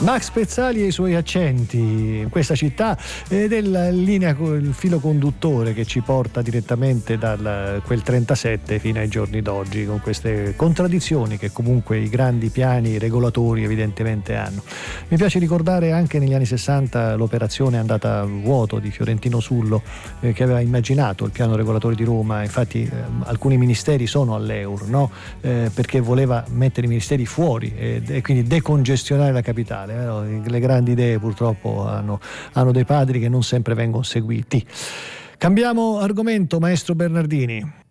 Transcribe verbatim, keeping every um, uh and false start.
Max Pezzali e i suoi accenti in questa città ed è la linea, il filo conduttore che ci porta direttamente da quel trentasette fino ai giorni d'oggi, con queste contraddizioni che comunque i grandi piani regolatori evidentemente hanno. Mi piace ricordare anche negli anni sessanta l'operazione andata a vuoto di Fiorentino Sullo, eh, che aveva immaginato il piano regolatore di Roma. Infatti eh, alcuni ministeri sono all'E U R, no? eh, perché voleva mettere i ministeri fuori e, e quindi decongestionare la capitale. Le grandi idee purtroppo hanno, hanno dei padri che non sempre vengono seguiti. Cambiamo argomento, maestro Bernardini.